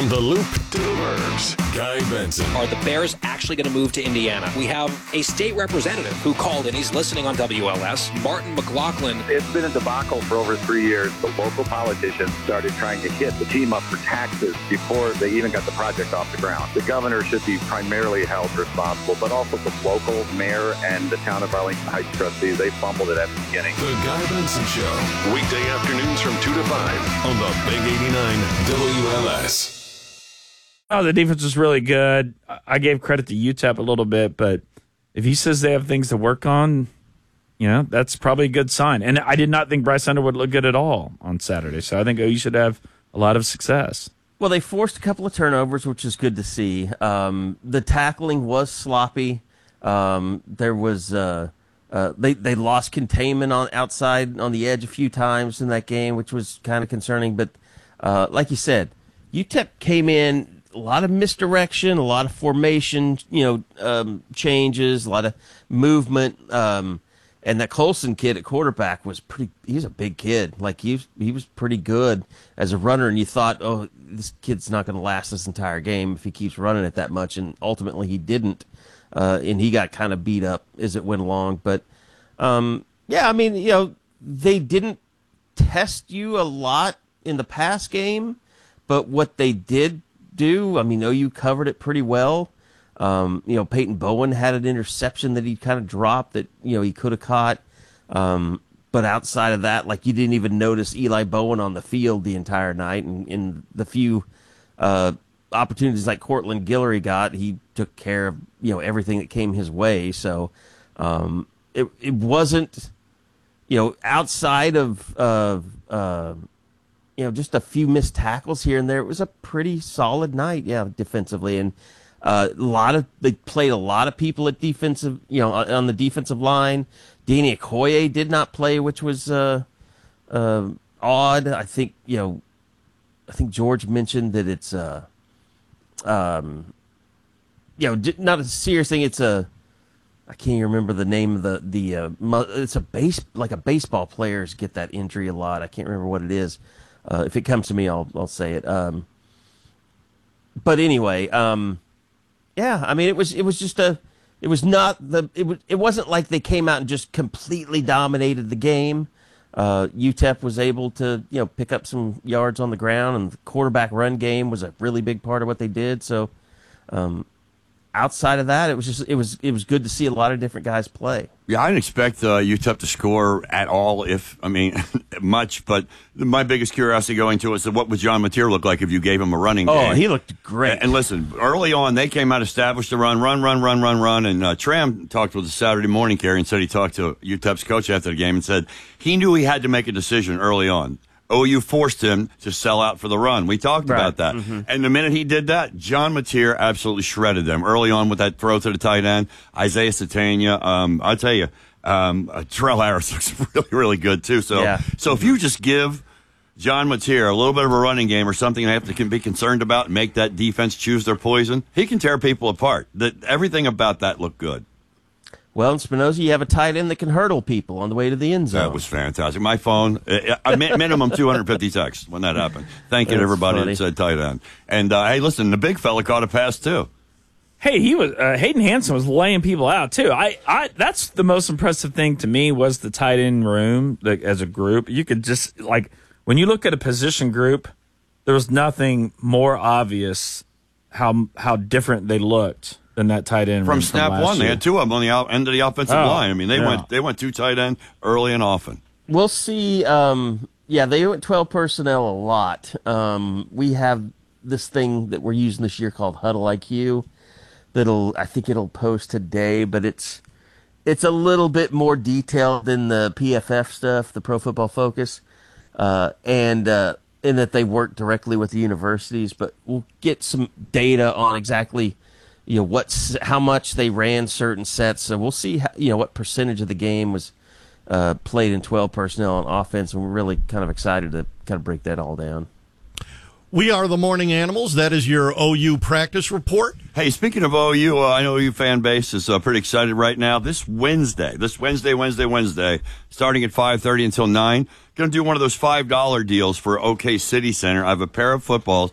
From the Loop to the Burbs, Guy Benson. Are the Bears actually going to move to Indiana? We have a state representative who called in. He's listening on WLS, Martin McLaughlin. It's been a debacle for over 3 years. The local politicians started trying to hit the team up for taxes before they even got the project off the ground. The governor should be primarily held responsible, but also the local mayor and the town of Arlington Heights trustees. They fumbled it at the beginning. The Guy Benson Show. Weekday afternoons from 2 to 5 on the Big 89 WLS. Oh, the defense was really good. I gave credit to UTEP a little bit, but if he says they have things to work on, that's probably a good sign. And I did not think Bryce Underwood looked good at all on Saturday, so I think OU should have a lot of success. Well, they forced a couple of turnovers, which is good to see. The tackling was sloppy. There was they lost containment outside on the edge a few times in that game, which was kind of concerning. But like you said, UTEP came in. A lot of misdirection, a lot of formation, changes, a lot of movement. And that Colson kid at quarterback was he's a big kid. Like he was pretty good as a runner. And you thought, oh, this kid's not going to last this entire game if he keeps running it that much. And ultimately he didn't. And he got kind of beat up as it went along. But, they didn't test you a lot in the pass game. But what they did do, OU covered it pretty well. Peyton Bowen had an interception that he kind of dropped that, he could have caught. But outside of that, you didn't even notice Eli Bowen on the field the entire night. And in the few opportunities like Cortland Guillory got, he took care of, everything that came his way. So it wasn't, outside of just a few missed tackles here and there. It was a pretty solid night, defensively. And they played a lot of people at defensive, on the defensive line. Danny Okoye did not play, which was odd. I think George mentioned that it's not a serious thing. It's I can't even remember the name of it's a baseball players get that injury a lot. I can't remember what it is. If it comes to me, I'll say it. But anyway, it wasn't like they came out and just completely dominated the game. UTEP was able to, pick up some yards on the ground, and the quarterback run game was a really big part of what they did. So, outside of that, it was good to see a lot of different guys play. Yeah, I didn't expect UTEP to score at all, much. But my biggest curiosity going to it is what would John Mateer look like if you gave him a running game? Oh, he looked great. And listen, early on, they came out, established the run. And Tram talked with the Saturday morning carrier and said he talked to UTEP's coach after the game and said he knew he had to make a decision early on. OU forced him to sell out for the run. We talked about that. Mm-hmm. And the minute he did that, John Mateer absolutely shredded them early on with that throw to the tight end. Isaiah Satania, I'll tell you, Terrell Harris looks really, really good too. So if you just give John Mateer a little bit of a running game or something they have to be concerned about and make that defense choose their poison, he can tear people apart. Everything about that looked good. Well, in Spinoza, you have a tight end that can hurdle people on the way to the end zone. That was fantastic. My phone, minimum 250 texts when that happened. Thank you to everybody that said tight end. And, hey, listen, the big fella caught a pass, too. Hey, he was Hayden Hansen was laying people out, too. I that's the most impressive thing to me was the tight end room as a group. You could just, when you look at a position group, there was nothing more obvious how different they looked than that tight end from snap one. They had two of them on the end of the offensive line. They went two tight end early and often. We'll see. They went 12 personnel a lot. We have this thing that we're using this year called Huddle IQ. I think it'll post today, but it's a little bit more detailed than the PFF stuff, the Pro Football Focus, and in that they work directly with the universities. But we'll get some data on exactly how much they ran certain sets. So we'll see what percentage of the game was played in 12 personnel on offense, and we're really kind of excited to kind of break that all down. We are the Morning Animals. That is your OU practice report. Hey, speaking of OU, I know OU fan base is pretty excited right now. This Wednesday, starting at 5:30 until 9, going to do one of those $5 deals for OK City Center. I have a pair of footballs